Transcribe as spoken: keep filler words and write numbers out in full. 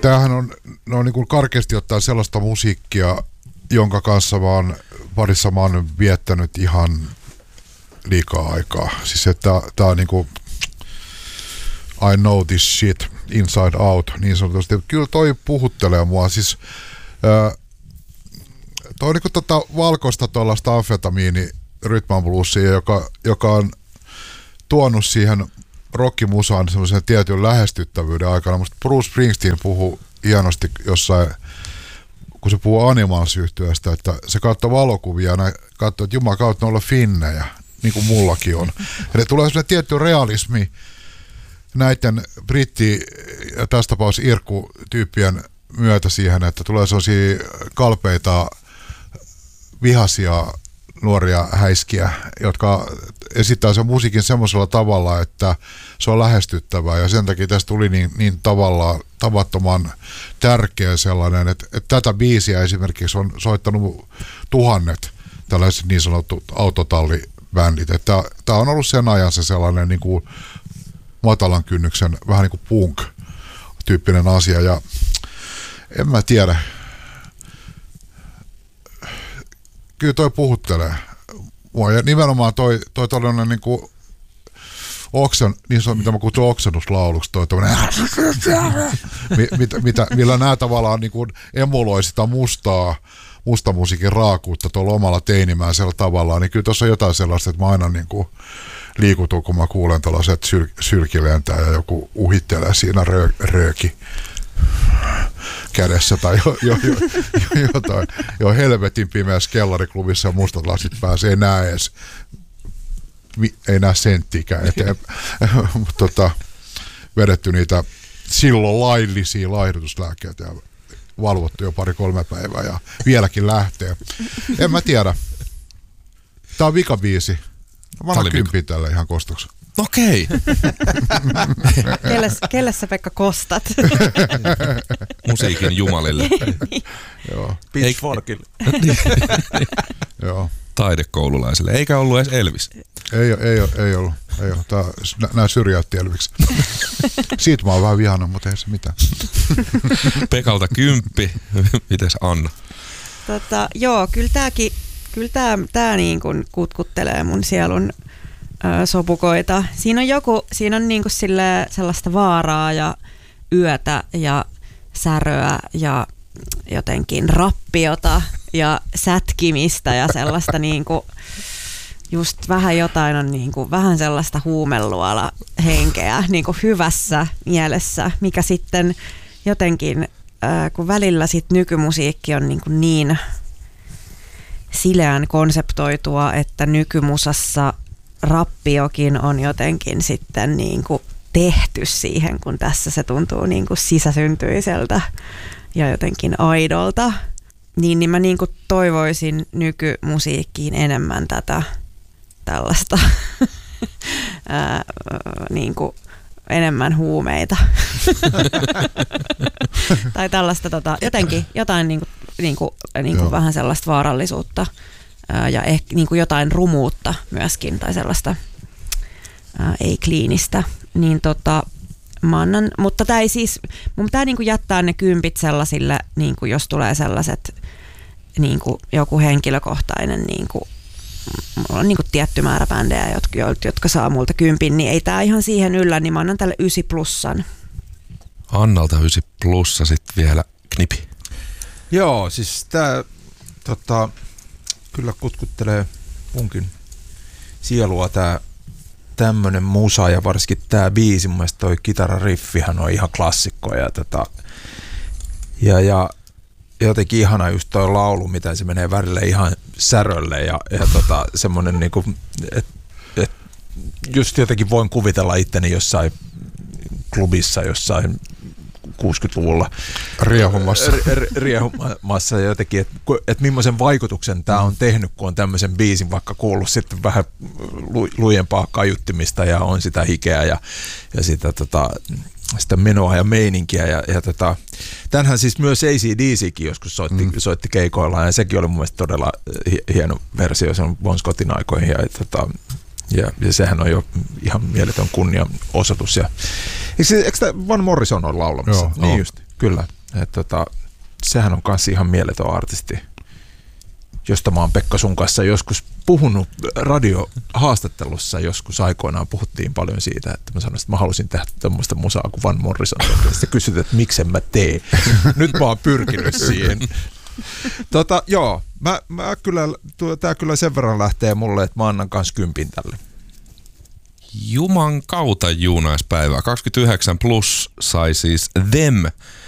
tämähän on, on niin kuin karkeasti ottaen sellaista musiikkia, jonka kanssa mä oon, parissa mä oon viettänyt ihan liikaa aikaa. Siis että tää on niinku I know this shit inside out, niin sanotusti. Kyllä toi puhuttelee mua. Siis ää, toi on niinku tota valkoista tuollaista amfetamiini rhythm bluesia, joka, joka on tuonut siihen rockimusaan semmoisen tietyn lähestyttävyyden aikana. Musta Bruce Springsteen puhuu hienosti jossain, kun se puhuu Animals-yhtyeestä, että se katsoo valokuvia ja katsoo, että juman kautta olla finnejä, niin kuin mullakin on. Ja tulee semmoinen tietty realismi näiden britti- ja tässä tapauksessa irkku-tyyppien myötä siihen, että tulee sellaisia kalpeita, vihaisia nuoria häiskiä, jotka esittää sen musiikin semmoisella tavalla, että se on lähestyttävää, ja sen takia tästä tuli niin, niin tavallaan tavattoman tärkeä sellainen, että, että tätä biisiä esimerkiksi on soittanut tuhannet tällaiset niin sanotut autotallibändit, että tämä on ollut sen ajan se sellainen niin kuin matalan kynnyksen vähän niin kuin punk-tyyppinen asia, ja en mä tiedä, kyllä toi puhuttelee mua, ja nimenomaan toi, toi tällainen niin kuin oksen, niin se on, mitä mä kutsun oksennuslauluksi, toi tämmöinen, mitä, mitä, millä nämä tavallaan niin kuin emuloi sitä mustaa, mustamusiikin raakuutta tuolla omalla teinimäisellä tavallaan, niin kyllä tuossa on jotain sellaista, että mä aina niin kuin liikutun, kun mä kuulen tällaiset syl, sylkilentää ja joku uhittelee siinä rö, rööki kädessä tai jo, jo, jo, jo, jotain. Jo helvetin pimeässä kellariklubissa ja mustat lasit pääsee, ei näe edes, ei näe senttikään eteen. Mutta tota, vedetty niitä silloin laillisia laihdutuslääkkeitä ja valvottu jo pari-kolme päivää ja vieläkin lähtee. En mä tiedä. Tää on vikabiisi. Mä annan kymppiä tälle ihan kostoksi. Okei. Kelles, kelle sä Pekka kostat? Musiikin jumalille. Joo. Pitchforkille. Joo. Taidekoululaisille. Eikä ollut edes Elvis. Ei, ei, ei ollut. Ei ollut. Tää, nää syrjäytti Elviksi. Siitä mä oon vähän vihana, mutta ei se mitään. Pekalta kymppi. Mites Anna? Tota, joo, kyllä tääkin, kyllä tää, tää niin kuin kutkuttelee mun sielun ö, sopukoita. Siinä on joku, siinä on niin kuin sille sellaista vaaraa ja yötä ja säröä ja jotenkin rappiota ja sätkimistä ja sellaista niin kuin just vähän jotain on niin kuin, vähän sellaista huumeluola henkeä niin kuin hyvässä mielessä, mikä sitten jotenkin, ää, kun välillä sit nykymusiikki on niin, kuin niin sileän konseptoitua, että nykymusassa rappiokin on jotenkin sitten niin kuin tehty siihen, kun tässä se tuntuu niin kuin sisäsyntyiseltä ja jotenkin aidolta, niin, niin mä niin kuin toivoisin nykymusiikkiin enemmän tätä tällaista ää, niin kuin enemmän huumeita tai tällaista tota, jotenkin jotain niin kuin, niin kuin, niin kuin vähän sellaista vaarallisuutta ää, ja ehkä niin kuin jotain rumuutta myöskin tai sellaista ää, ei-kliinistä, niin tota mä annan, mutta tämä ei siis, mun pitää niinku jättää ne kympit sellaisille, niinku jos tulee sellaiset niinku joku henkilökohtainen, niinku, mulla on niinku tietty määrä bändejä, jotka, jotka saa multa kympin, niin ei tää ihan siihen yllä, niin mä annan tälle ysi plussan. Annalta ysi plussa sitten vielä knipi. Joo, siis tää tota, kyllä kutkuttelee munkin sielua tää tämmönen musa ja varsinkin tää biisi, mun mielestä toi kitarariffihän on ihan klassikko ja, tota, ja, ja jotenkin ihana just toi laulu, miten se menee välillä ihan särölle ja, ja tota, semmonen niinku, että et just jotenkin voin kuvitella itteni jossain klubissa jossain kuusikymmentäluvulla riehumassa, riehumassa jotenkin, että et millaisen vaikutuksen tämä on tehnyt, kun on tämmöisen biisin vaikka kuullut sitten vähän lu, lujempaa kaiuttimista ja on sitä hikeä ja, ja sitä, tota, sitä menoa ja meininkiä. Ja, ja tota, tämänhän siis myös A C D C:kin joskus soitti, mm. soitti keikoillaan ja sekin oli mun mielestä todella hieno versio sen Bon Scottin aikoihin. Ja, tota, ja, ja sehän on jo ihan mieletön kunnianosoitus. Ja, eikö, eikö tämä Van Morrison ole laulamassa? Joo, niin no. just, kyllä. Et tota, sehän on kanssa ihan mieletön artisti, josta mä oon Pekka sun kanssa joskus puhunut radiohaastattelussa joskus aikoinaan. Puhuttiin paljon siitä, että mä sanoin, että mä halusin tehdä tämmöistä musaa kuin Van Morrison. Sitten kysyt, että miksen mä teen. Nyt mä oon pyrkinyt siihen. Tota, joo, mä, mä kyllä, tää kyllä sen verran lähtee mulle, että mä annan kans kympin tälle. Juman kautta juunaispäivää. kaksikymmentäyhdeksän plus sai siis Them